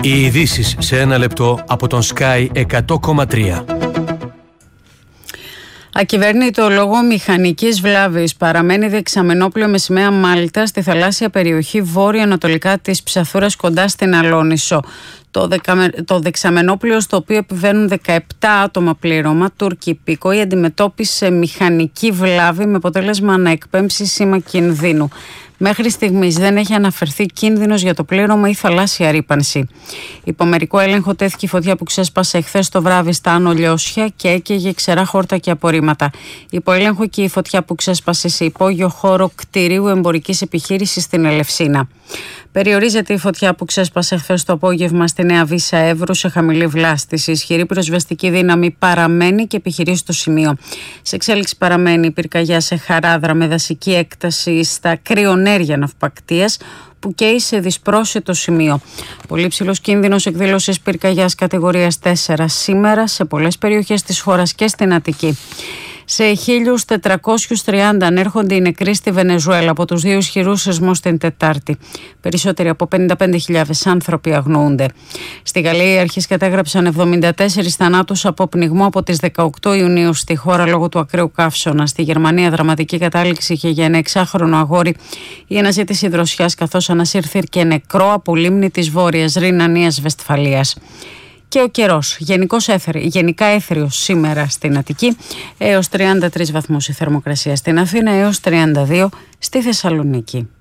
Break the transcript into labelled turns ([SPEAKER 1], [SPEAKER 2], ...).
[SPEAKER 1] Οι ειδήσεις σε ένα λεπτό από τον Sky 100,3.
[SPEAKER 2] Ακυβέρνητο λόγω μηχανικής βλάβης παραμένει δεξαμενόπλοιο με σημαία Μάλτα στη θαλάσσια περιοχή βόρεια-ανατολικά της Ψαθούρας κοντά στην Αλόνισσο. Το δεξαμενόπλοιο, στο οποίο επιβαίνουν 17 άτομα πλήρωμα, Τούρκοι υπήκοοι, αντιμετώπισε μηχανική βλάβη με αποτέλεσμα να εκπέμψει σήμα κινδύνου. Μέχρι στιγμής δεν έχει αναφερθεί κίνδυνος για το πλήρωμα ή θαλάσσια ρύπανση. Υπό μερικό έλεγχο τέθηκε η φωτιά που ξέσπασε χθες το βράδυ στα Άνω Λιώσια και έκαιγε ξερά χόρτα και απορρίμματα. Υπό έλεγχο και η φωτιά που ξέσπασε σε υπόγειο χώρο κτηρίου εμπορικής επιχείρησης στην Ελευσίνα. Περιορίζεται η φωτιά που ξέσπασε χθες το απόγευμα στη Νέα Βύσσα Εύρου σε χαμηλή βλάστηση. Η ισχυρή πυροσβεστική δύναμη παραμένει και επιχειρεί στο σημείο. Σε εξέλιξη παραμένει η πυρκαγιά σε Χαράδρα με δασική έκταση στα κρυονέρια ναυπακτείας που καίει σε δυσπρόσιτο σημείο. Πολύ ψηλός κίνδυνος εκδήλωσης πυρκαγιάς κατηγορίας 4 σήμερα σε πολλές περιοχές της χώρας και στην Αττική. Σε 1.430 ανέρχονται οι νεκροί στη Βενεζουέλα από τους δύο ισχυρούς σεισμούς την Τετάρτη. Περισσότεροι από 55.000 άνθρωποι αγνοούνται. Στη Γαλλία οι αρχές κατέγραψαν 74 θανάτους από πνιγμό από τις 18 Ιουνίου στη χώρα λόγω του ακραίου καύσωνα. Στη Γερμανία δραματική κατάληξη είχε για ένα 6χρονο αγόρι η αναζήτηση δροσιάς, καθώς ανασύρθηκε νεκρό από λίμνη της Βόρειας Ρινανίας Βεσφαλίας. Και ο καιρός, γενικά έθριος σήμερα στην Αττική, έως 33 βαθμούς η θερμοκρασία στην Αθήνα, έως 32 στη Θεσσαλονίκη.